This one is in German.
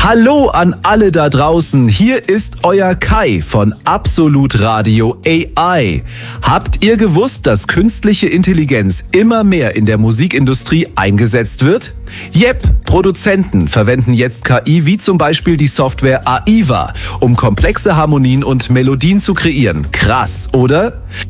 Hallo an alle da draußen, hier ist euer Kai von Absolut Radio AI. Habt ihr gewusst, dass künstliche Intelligenz immer mehr in der Musikindustrie eingesetzt wird? Yep, Produzenten verwenden jetzt KI wie zum Beispiel die Software AIVA, um komplexe Harmonien und Melodien zu kreieren. Krass, oder?